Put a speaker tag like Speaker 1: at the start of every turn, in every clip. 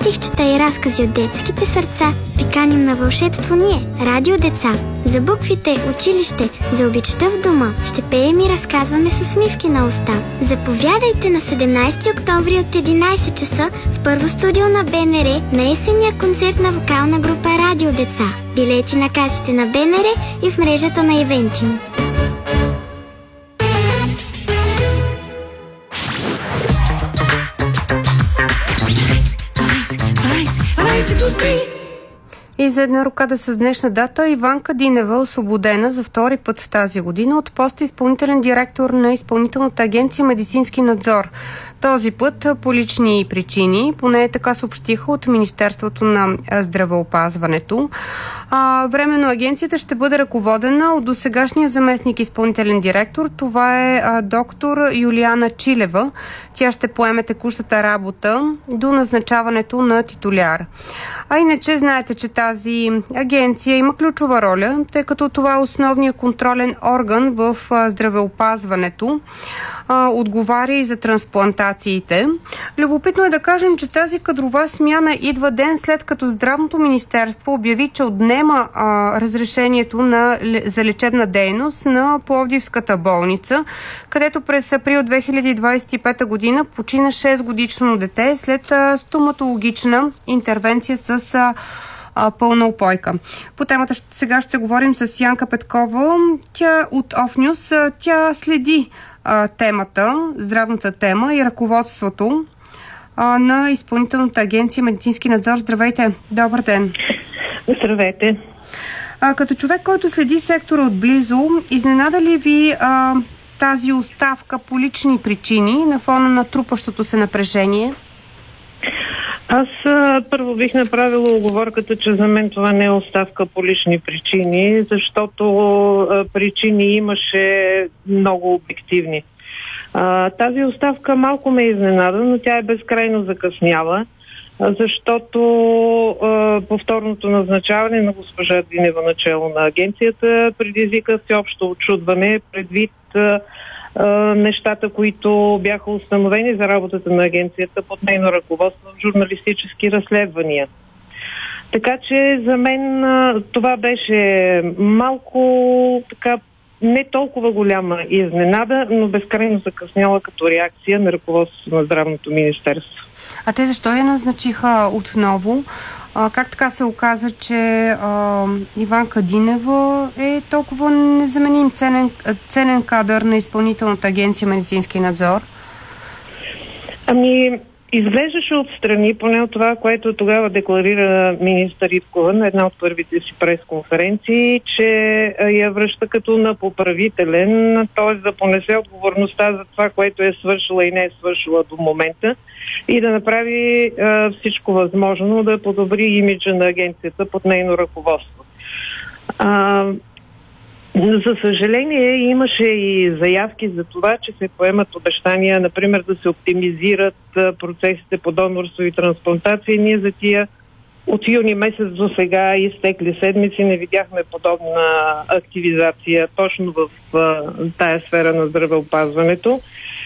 Speaker 1: стихчета и разкази от детските сърца приканим на вълшебство ние, Радио Деца. За буквите, училище, за обичта в дома ще пеем и разказваме с усмивки на уста. Заповядайте на 17 октомври от 11 часа в първо студио на БНР на есенния концерт на вокална група Радио Деца. Билети на касите на БНР и в мрежата на Ивентиум.
Speaker 2: И за една рокада с днешна дата Иванка Динева освободена за втори път тази година от поста изпълнителен директор на Изпълнителната агенция Медицински надзор. Този път по лични причини, поне така съобщиха от Министерството на здравеопазването. Временно агенцията ще бъде ръководена от досегашния заместник изпълнителен директор. Това е доктор Юлиана Чилева. Тя ще поеме текущата работа до назначаването на титуляр. А иначе знаете, че тази агенция има ключова роля, тъй като това е основният контролен орган в здравеопазването. Отговаря и за трансплантациите. Любопитно е да кажем, че тази кадрова смяна идва ден след като Здравното министерство обяви, че отнема разрешението за лечебна дейност на Пловдивската болница, където през април 2025 година почина 6-годишно дете след стоматологична интервенция с пълна упойка. По темата сега ще говорим с Янка Петкова. Тя от ОФНЮС. Тя следи темата, здравната тема и ръководството на Изпълнителната агенция Медицински надзор. Здравейте! Добър ден!
Speaker 3: Здравейте!
Speaker 2: Като човек, който следи сектора отблизо, изненада ли ви тази оставка по лични причини на фона на трупащото се напрежение?
Speaker 3: Аз първо бих направила уговорката, че за мен това не е оставка по лични причини, защото причини имаше много обективни. Тази оставка малко ме изненада, но тя е безкрайно закъсняла, защото повторното назначаване на госпожа Динева начело на агенцията предизвика всеобщо очудване предвид нещата, които бяха установени за работата на агенцията под нейно ръководство в журналистически разследвания. Така че за мен това беше малко така не толкова голяма изненада, но безкрайно закъсняла като реакция на ръководството на Здравното министерство.
Speaker 2: А те защо я назначиха отново? Как така се оказа, че Иванка Динева е толкова незаменим ценен кадър на Изпълнителната агенция Медицински надзор?
Speaker 3: Изглеждаше отстрани, поне от това, което тогава декларира министър Ивкова на една от първите си пресконференции, че я връща като на поправителен, т.е. да понесе отговорността за това, което е свършила и не е свършила до момента и да направи всичко възможно да подобри имиджа на агенцията под нейно ръководство. За съжаление имаше и заявки за това, че се поемат обещания, например да се оптимизират процесите по донорство и трансплантация. Ние за тия от юни месец до сега изтекли седмици не видяхме подобна активизация точно в тая сфера на здравеопазването.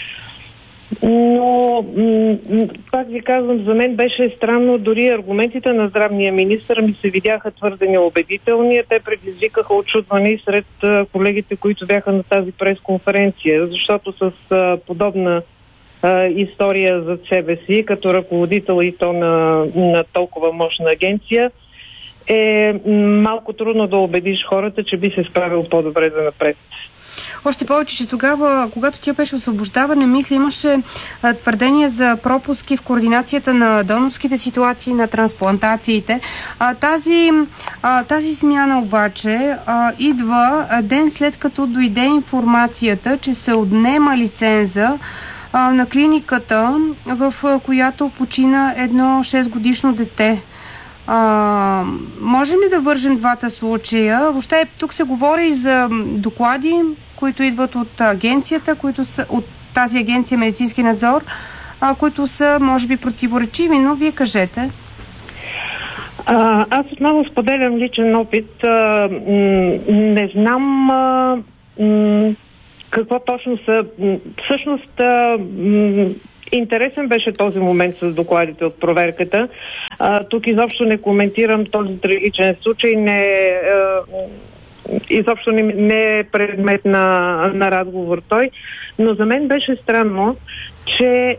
Speaker 3: Но, пак ви казвам, за мен беше странно, дори аргументите на здравния министър ми се видяха твърде неубедителни. Те предизвикаха очудване и сред колегите, които бяха на тази пресконференция, защото с подобна история зад себе си, като ръководител и то на толкова мощна агенция, е малко трудно да убедиш хората, че би се справил по-добре за напред.
Speaker 2: Още повече, че тогава, когато тя беше освобождавана, мисля, имаше твърдения за пропуски в координацията на донорските ситуации, на трансплантациите. Тази смяна обаче идва ден след като дойде информацията, че се отнема лиценза на клиниката, в която почина едно 6-годишно дете. Можем ли да вържем двата случая? Въобще тук се говори и за доклади, които идват от агенцията, които са от тази агенция Медицински надзор, които са, може би, противоречиви, но вие кажете.
Speaker 3: Аз отново споделям личен опит. Не знам какво точно са. Всъщност Интересен беше този момент с докладите от проверката. Тук изобщо не коментирам този трагичен случай, изобщо не е предмет на разговор той, но за мен беше странно, че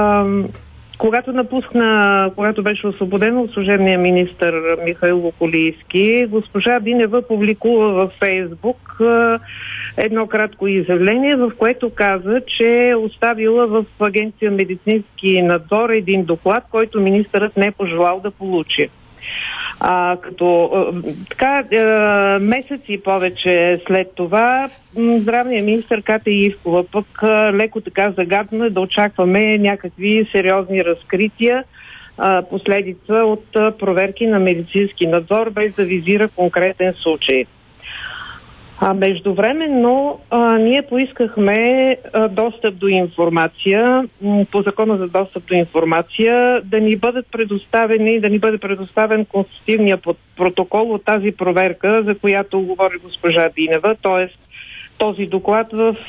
Speaker 3: когато беше освободен от служебния министър Михаил Околийски, госпожа Динева публикува във Фейсбук едно кратко изявление, в което каза, че е оставила в агенция медицински надзор един доклад, който министърът не е пожелал да получи. Месеци повече след това здравният министър Катя Ивкова пък леко така загадна да очакваме някакви сериозни разкрития, последица от проверки на медицински надзор, без да визира конкретен случай. Междувременно ние поискахме достъп до информация, по закона за достъп до информация, да ни бъде предоставен констативния протокол от тази проверка, за която говори госпожа Динева, т.е. този доклад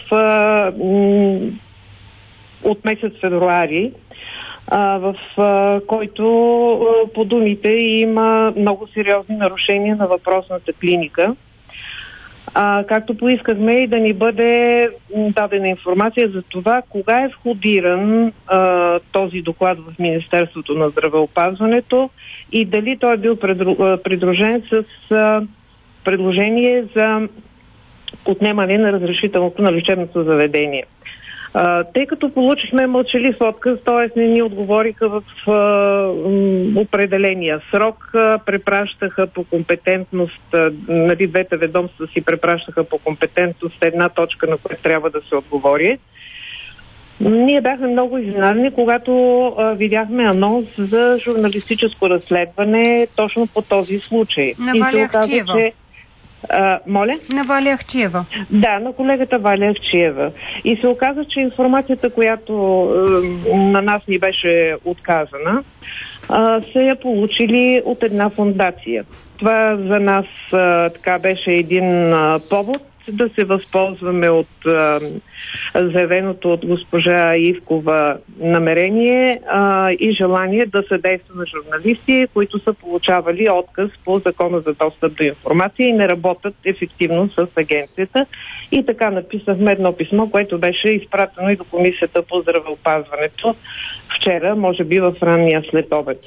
Speaker 3: от месец февруари, в който по думите има много сериозни нарушения на въпросната клиника. Както поискахме и да ни бъде дадена информация за това, кога е входиран този доклад в Министерството на здравеопазването и дали той е бил придружен с предложение за отнемане на разрешителното на лечебното заведение. Тъй като получихме мълчалив отказ, т.е. не ни отговориха в определения срок, препращаха по компетентност, двете ведомства си препращаха по компетентност една точка, на която трябва да се отговори. Ние бяхме много изненадани, когато видяхме анонс за журналистическо разследване точно по този случай.
Speaker 2: На Валя Ахчиева.
Speaker 3: Моля?
Speaker 2: На Валя Ахчиева.
Speaker 3: Да, на колегата Валя Ахчиева. И се оказа, че информацията, която на нас ни беше отказана, са я получили от една фондация. Това за нас така беше един повод да се възползваме от заявеното от госпожа Ивкова намерение и желание да съдейства на журналисти, които са получавали отказ по закона за достъп до информация и не работят ефективно с агенцията. И така написахме едно писмо, което беше изпратено и до Комисията по здравеопазването вчера, може би в ранния следобед.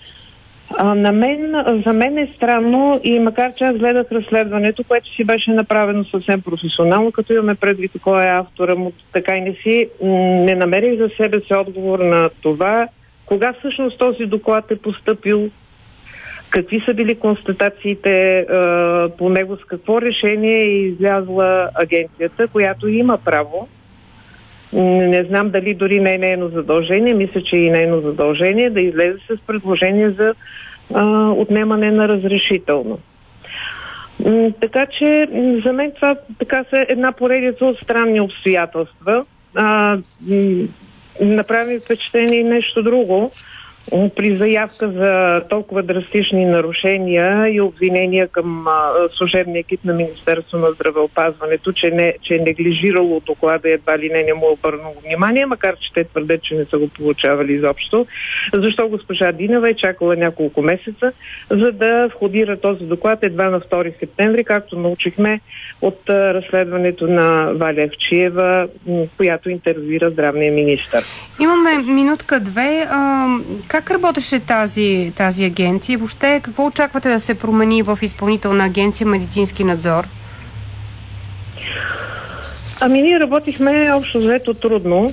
Speaker 3: За мен е странно и макар че аз гледах разследването, което си беше направено съвсем професионално, като имаме предвид кой е автора му, така и не намерих за себе си отговор на това, кога всъщност този доклад е постъпил, какви са били констатациите по него, с какво решение е излязла агенцията, която има право. Не знам дали дори не е нейно задължение, мисля, че и нейно задължение да излезе с предложение за отнемане на разрешително. Така че за мен това така са една поредица от странни обстоятелства. Направи впечатление и нещо друго. При заявка за толкова драстични нарушения и обвинения към служебния екип на Министерство на здравеопазването, че е неглижирало доклада, едва ли не му е обърнало внимание, макар че те твърдят, че не са го получавали изобщо. Защо госпожа Динева е чакала няколко месеца, за да входира този доклад едва на 2 септември, както научихме от разследването на Валя Ахчиева, която интервюира здравния министър.
Speaker 2: Имаме минутка-две. Как работеше тази агенция? Въобще, какво очаквате да се промени в Изпълнителна агенция медицински надзор?
Speaker 3: Ние работихме общо взето трудно.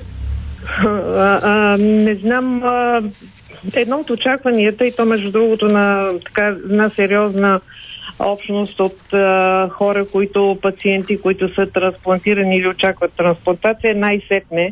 Speaker 3: Не знам, едно от очакванията, и то между другото на една сериозна общност от хора, пациенти, които са трансплантирани или очакват трансплантация, най-сетне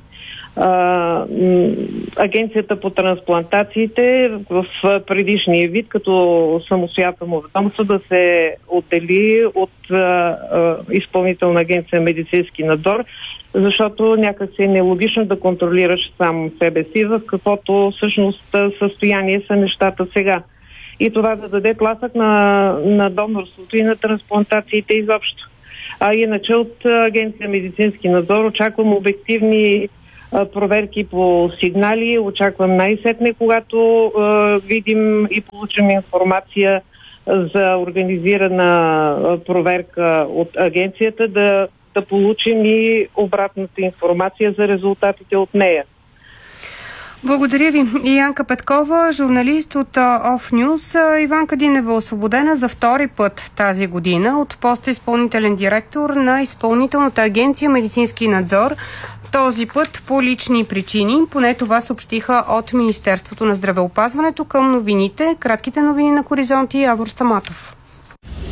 Speaker 3: Агенцията по трансплантациите в предишния вид, като самостоятелно ведомство, да се отдели от Изпълнителна агенция медицински надзор, защото някак се е нелогично да контролираш сам себе си, в каквото всъщност състояние са нещата сега. И това да даде тласък на донорството и на трансплантациите изобщо. Иначе от Агенция медицински надзор очаквам обективни проверки по сигнали. Очаквам най-сетне, когато видим и получим информация за организирана проверка от агенцията, да получим и обратната информация за резултатите от нея.
Speaker 2: Благодаря ви. Янка Петкова, журналист от Off-News. Иванка Динева освободена за втори път тази година от поста изпълнителен директор на Изпълнителната агенция Медицински надзор. Този път по лични причини. Поне това съобщиха от Министерството на здравеопазването. Към новините, кратките новини на Хоризонт и Явор Стаматов.